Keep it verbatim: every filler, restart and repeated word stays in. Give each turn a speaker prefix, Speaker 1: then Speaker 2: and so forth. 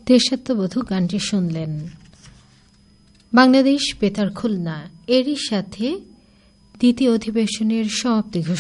Speaker 1: দেশাত্মবোধক গানটি শুনলেন। বাংলাদেশ বেতার খুলনা এরই সাথে দ্বিতীয় অধিবেশনের সমাপ্তি